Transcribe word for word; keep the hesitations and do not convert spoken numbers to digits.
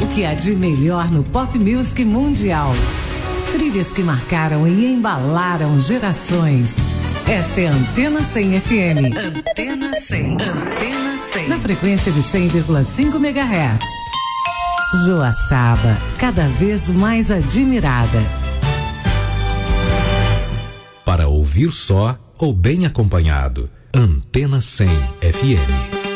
que há de melhor no pop music mundial. Trilhas que marcaram e embalaram gerações. Esta é a Antena cem F M. Antena cem. Antena cem. Na frequência de cem vírgula cinco megahertz. Joaçaba, cada vez mais admirada. Para ouvir só ou bem acompanhado, Antena cem F M.